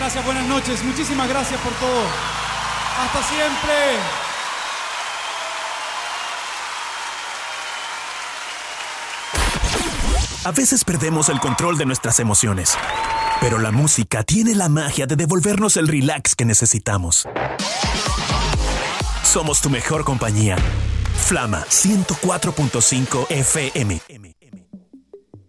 gracias, buenas noches. Muchísimas gracias por todo. Hasta siempre. A veces perdemos el control de nuestras emociones, pero la música tiene la magia de devolvernos el relax que necesitamos. Somos tu mejor compañía. Flama 104.5 FM.